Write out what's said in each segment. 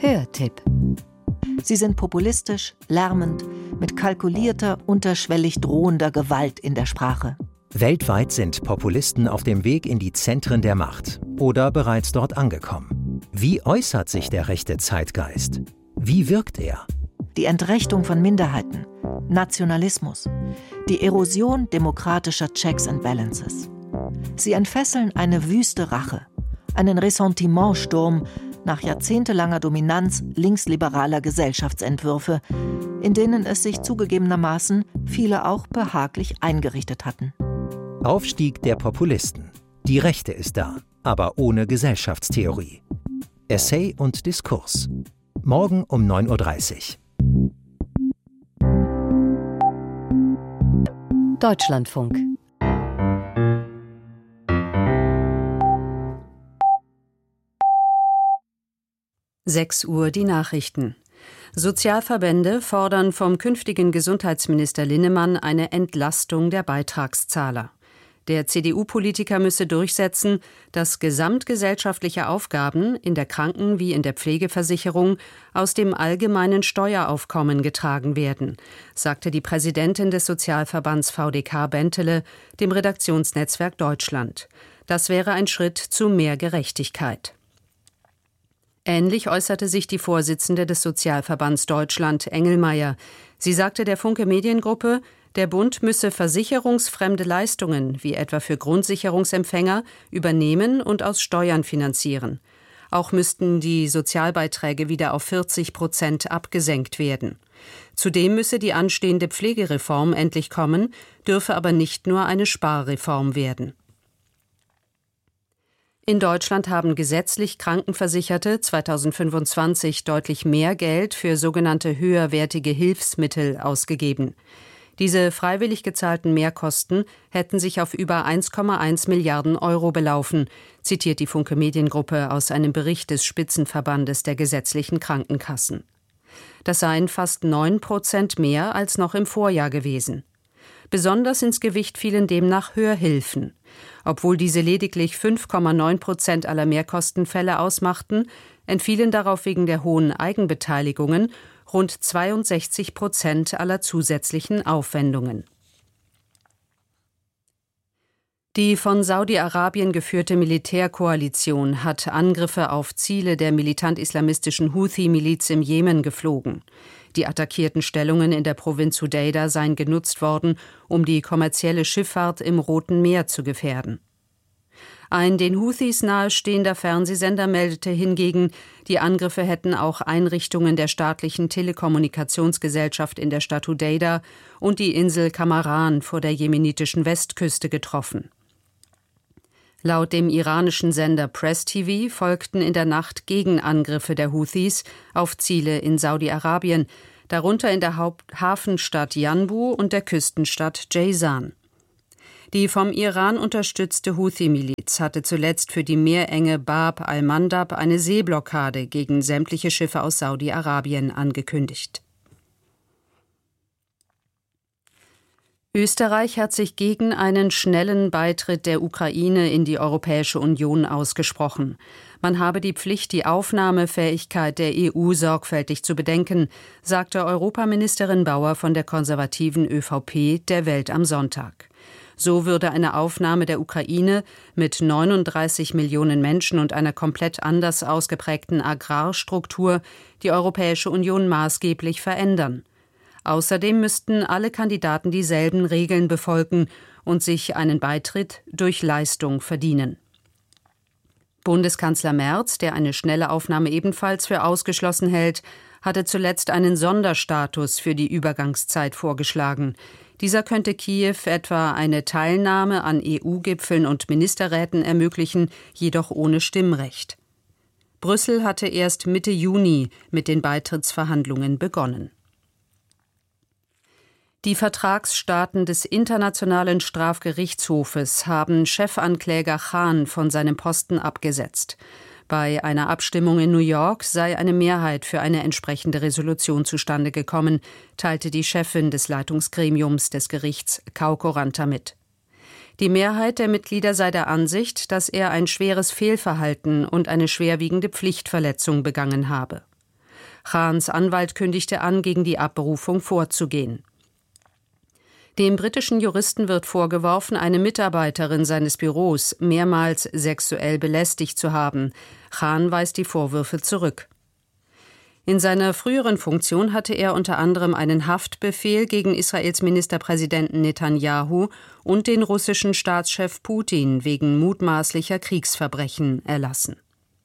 Hörtipp. Sie sind populistisch, lärmend, mit kalkulierter, unterschwellig drohender Gewalt in der Sprache. Weltweit sind Populisten auf dem Weg in die Zentren der Macht oder bereits dort angekommen. Wie äußert sich der rechte Zeitgeist? Wie wirkt er? Die Entrechtung von Minderheiten, Nationalismus, die Erosion demokratischer Checks and Balances. Sie entfesseln eine wüste Rache, einen Ressentimentsturm nach jahrzehntelanger Dominanz linksliberaler Gesellschaftsentwürfe, in denen es sich zugegebenermaßen viele auch behaglich eingerichtet hatten. Aufstieg der Populisten. Die Rechte ist da, aber ohne Gesellschaftstheorie. Essay und Diskurs. Morgen um 9:30 Uhr. Deutschlandfunk. (6 Uhr) die Nachrichten. Sozialverbände fordern vom künftigen Gesundheitsminister Linnemann eine Entlastung der Beitragszahler. Der CDU-Politiker müsse durchsetzen, dass gesamtgesellschaftliche Aufgaben in der Kranken- wie in der Pflegeversicherung aus dem allgemeinen Steueraufkommen getragen werden, sagte die Präsidentin des Sozialverbands VDK Bentele dem Redaktionsnetzwerk Deutschland. Das wäre ein Schritt zu mehr Gerechtigkeit. Ähnlich äußerte sich die Vorsitzende des Sozialverbands Deutschland, Engelmeier. Sie sagte der Funke Mediengruppe, der Bund müsse versicherungsfremde Leistungen, wie etwa für Grundsicherungsempfänger, übernehmen und aus Steuern finanzieren. Auch müssten die Sozialbeiträge wieder auf 40% abgesenkt werden. Zudem müsse die anstehende Pflegereform endlich kommen, dürfe aber nicht nur eine Sparreform werden. In Deutschland haben gesetzlich Krankenversicherte 2025 deutlich mehr Geld für sogenannte höherwertige Hilfsmittel ausgegeben. Diese freiwillig gezahlten Mehrkosten hätten sich auf über 1,1 Milliarden Euro belaufen, zitiert die Funke Mediengruppe aus einem Bericht des Spitzenverbandes der gesetzlichen Krankenkassen. Das seien fast 9% mehr als noch im Vorjahr gewesen. Besonders ins Gewicht fielen demnach Hörhilfen. Obwohl diese lediglich 5,9% aller Mehrkostenfälle ausmachten, entfielen darauf wegen der hohen Eigenbeteiligungen rund 62% aller zusätzlichen Aufwendungen. Die von Saudi-Arabien geführte Militärkoalition hat Angriffe auf Ziele der militant-islamistischen Houthi-Miliz im Jemen geflogen. Die attackierten Stellungen in der Provinz Hudeida seien genutzt worden, um die kommerzielle Schifffahrt im Roten Meer zu gefährden. Ein den Houthis nahestehender Fernsehsender meldete hingegen, die Angriffe hätten auch Einrichtungen der staatlichen Telekommunikationsgesellschaft in der Stadt Hudeida und die Insel Kamaran vor der jemenitischen Westküste getroffen. Laut dem iranischen Sender Press TV folgten in der Nacht Gegenangriffe der Houthis auf Ziele in Saudi-Arabien, darunter in der Hafenstadt Yanbu und der Küstenstadt Jazan. Die vom Iran unterstützte Houthi-Miliz hatte zuletzt für die Meerenge Bab al-Mandab eine Seeblockade gegen sämtliche Schiffe aus Saudi-Arabien angekündigt. Österreich hat sich gegen einen schnellen Beitritt der Ukraine in die Europäische Union ausgesprochen. Man habe die Pflicht, die Aufnahmefähigkeit der EU sorgfältig zu bedenken, sagte Europaministerin Bauer von der konservativen ÖVP der Welt am Sonntag. So würde eine Aufnahme der Ukraine mit 39 Millionen Menschen und einer komplett anders ausgeprägten Agrarstruktur die Europäische Union maßgeblich verändern. Außerdem müssten alle Kandidaten dieselben Regeln befolgen und sich einen Beitritt durch Leistung verdienen. Bundeskanzler Merz, der eine schnelle Aufnahme ebenfalls für ausgeschlossen hält, hatte zuletzt einen Sonderstatus für die Übergangszeit vorgeschlagen. Dieser könnte Kiew etwa eine Teilnahme an EU-Gipfeln und Ministerräten ermöglichen, jedoch ohne Stimmrecht. Brüssel hatte erst Mitte Juni mit den Beitrittsverhandlungen begonnen. Die Vertragsstaaten des Internationalen Strafgerichtshofes haben Chefankläger Khan von seinem Posten abgesetzt. Bei einer Abstimmung in New York sei eine Mehrheit für eine entsprechende Resolution zustande gekommen, teilte die Chefin des Leitungsgremiums des Gerichts Kaukoranta mit. Die Mehrheit der Mitglieder sei der Ansicht, dass er ein schweres Fehlverhalten und eine schwerwiegende Pflichtverletzung begangen habe. Chans Anwalt kündigte an, gegen die Abberufung vorzugehen. Dem britischen Juristen wird vorgeworfen, eine Mitarbeiterin seines Büros mehrmals sexuell belästigt zu haben. Khan weist die Vorwürfe zurück. In seiner früheren Funktion hatte er unter anderem einen Haftbefehl gegen Israels Ministerpräsidenten Netanyahu und den russischen Staatschef Putin wegen mutmaßlicher Kriegsverbrechen erlassen.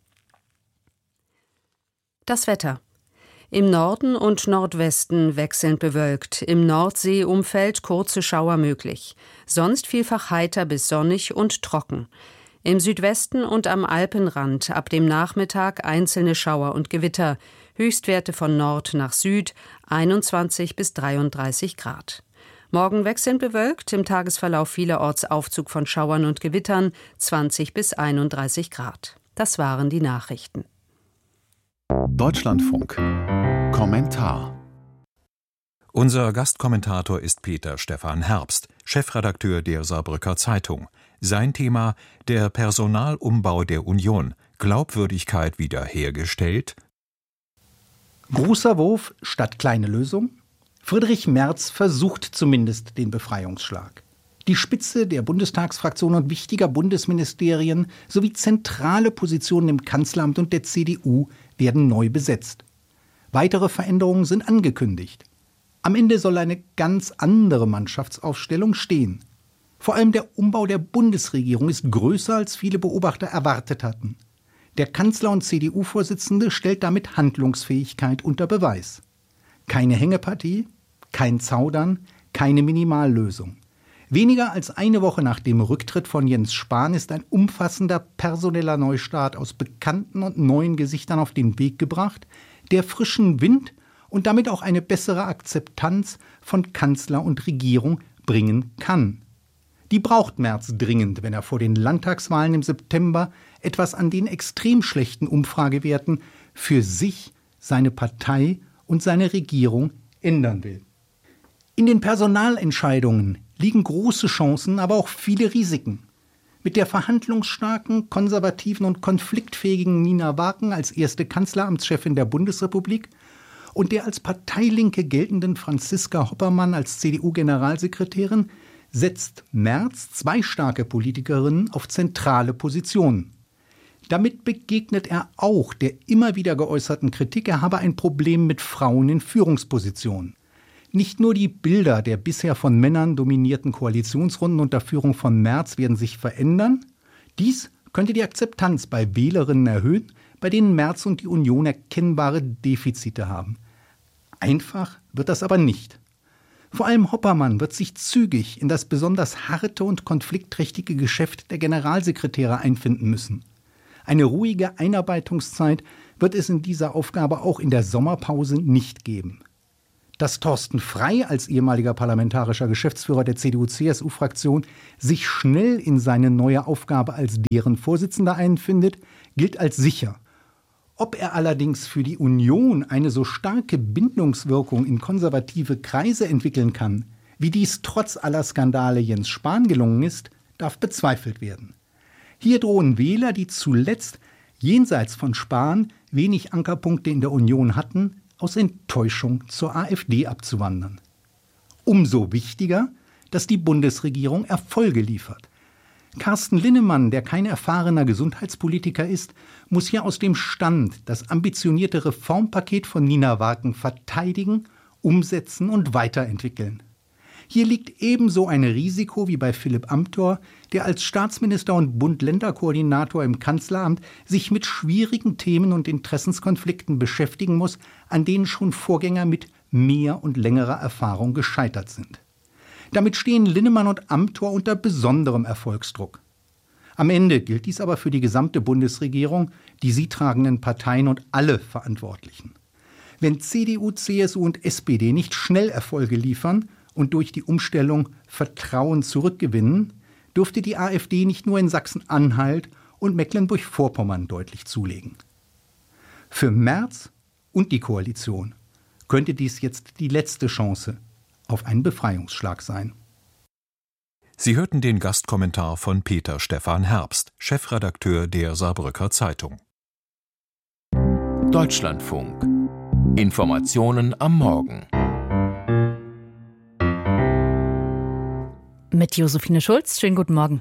Das Wetter. Im Norden und Nordwesten wechselnd bewölkt, im Nordseeumfeld kurze Schauer möglich, sonst vielfach heiter bis sonnig und trocken. Im Südwesten und am Alpenrand ab dem Nachmittag einzelne Schauer und Gewitter, Höchstwerte von Nord nach Süd 21 bis 33 Grad. Morgen wechselnd bewölkt, im Tagesverlauf vielerorts Aufzug von Schauern und Gewittern 20 bis 31 Grad. Das waren die Nachrichten. Deutschlandfunk. Kommentar. Unser Gastkommentator ist Peter Stephan Herbst, Chefredakteur der Saarbrücker Zeitung. Sein Thema: der Personalumbau der Union. Glaubwürdigkeit wiederhergestellt? Großer Wurf statt kleine Lösung? Friedrich Merz versucht zumindest den Befreiungsschlag. Die Spitze der Bundestagsfraktion und wichtiger Bundesministerien sowie zentrale Positionen im Kanzleramt und der CDU werden neu besetzt. Weitere Veränderungen sind angekündigt. Am Ende soll eine ganz andere Mannschaftsaufstellung stehen. Vor allem der Umbau der Bundesregierung ist größer, als viele Beobachter erwartet hatten. Der Kanzler und CDU-Vorsitzende stellt damit Handlungsfähigkeit unter Beweis. Keine Hängepartie, kein Zaudern, keine Minimallösung. Weniger als eine Woche nach dem Rücktritt von Jens Spahn ist ein umfassender personeller Neustart aus bekannten und neuen Gesichtern auf den Weg gebracht, der frischen Wind und damit auch eine bessere Akzeptanz von Kanzler und Regierung bringen kann. Die braucht Merz dringend, wenn er vor den Landtagswahlen im September etwas an den extrem schlechten Umfragewerten für sich, seine Partei und seine Regierung ändern will. In den Personalentscheidungen liegen große Chancen, aber auch viele Risiken. Mit der verhandlungsstarken, konservativen und konfliktfähigen Nina Waken als erste Kanzleramtschefin der Bundesrepublik und der als Parteilinke geltenden Franziska Hoppermann als CDU-Generalsekretärin setzt Merz zwei starke Politikerinnen auf zentrale Positionen. Damit begegnet er auch der immer wieder geäußerten Kritik, er habe ein Problem mit Frauen in Führungspositionen. Nicht nur die Bilder der bisher von Männern dominierten Koalitionsrunden unter Führung von Merz werden sich verändern. Dies könnte die Akzeptanz bei Wählerinnen erhöhen, bei denen Merz und die Union erkennbare Defizite haben. Einfach wird das aber nicht. Vor allem Hoppermann wird sich zügig in das besonders harte und konfliktträchtige Geschäft der Generalsekretäre einfinden müssen. Eine ruhige Einarbeitungszeit wird es in dieser Aufgabe auch in der Sommerpause nicht geben. Dass Thorsten Frey als ehemaliger parlamentarischer Geschäftsführer der CDU-CSU-Fraktion sich schnell in seine neue Aufgabe als deren Vorsitzender einfindet, gilt als sicher. Ob er allerdings für die Union eine so starke Bindungswirkung in konservative Kreise entwickeln kann, wie dies trotz aller Skandale Jens Spahn gelungen ist, darf bezweifelt werden. Hier drohen Wähler, die zuletzt jenseits von Spahn wenig Ankerpunkte in der Union hatten, aus Enttäuschung zur AfD abzuwandern. Umso wichtiger, dass die Bundesregierung Erfolge liefert. Carsten Linnemann, der kein erfahrener Gesundheitspolitiker ist, muss hier aus dem Stand das ambitionierte Reformpaket von Nina Waken verteidigen, umsetzen und weiterentwickeln. Hier liegt ebenso ein Risiko wie bei Philipp Amthor, der als Staatsminister und Bund-Länder-Koordinator im Kanzleramt sich mit schwierigen Themen und Interessenskonflikten beschäftigen muss, an denen schon Vorgänger mit mehr und längerer Erfahrung gescheitert sind. Damit stehen Linnemann und Amthor unter besonderem Erfolgsdruck. Am Ende gilt dies aber für die gesamte Bundesregierung, die sie tragenden Parteien und alle Verantwortlichen. Wenn CDU, CSU und SPD nicht schnell Erfolge liefern und durch die Umstellung Vertrauen zurückgewinnen, dürfte die AfD nicht nur in Sachsen-Anhalt und Mecklenburg-Vorpommern deutlich zulegen. Für Merz und die Koalition könnte dies jetzt die letzte Chance auf einen Befreiungsschlag sein. Sie hörten den Gastkommentar von Peter Stephan Herbst, Chefredakteur der Saarbrücker Zeitung. Deutschlandfunk. Informationen am Morgen. Mit Josephine Schulz. Schönen guten Morgen.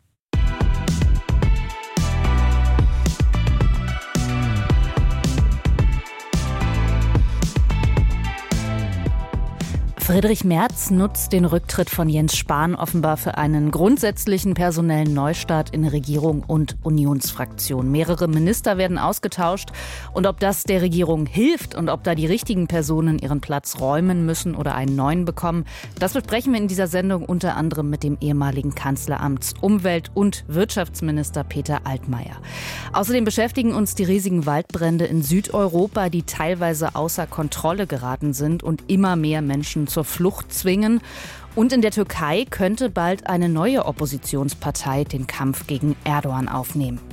Friedrich Merz nutzt den Rücktritt von Jens Spahn offenbar für einen grundsätzlichen personellen Neustart in Regierung und Unionsfraktion. Mehrere Minister werden ausgetauscht und ob das der Regierung hilft und ob da die richtigen Personen ihren Platz räumen müssen oder einen neuen bekommen, das besprechen wir in dieser Sendung unter anderem mit dem ehemaligen Kanzleramts-, Umwelt- und Wirtschaftsminister Peter Altmaier. Außerdem beschäftigen uns die riesigen Waldbrände in Südeuropa, die teilweise außer Kontrolle geraten sind und immer mehr Menschen zur Flucht zwingen. Und in der Türkei könnte bald eine neue Oppositionspartei den Kampf gegen Erdogan aufnehmen.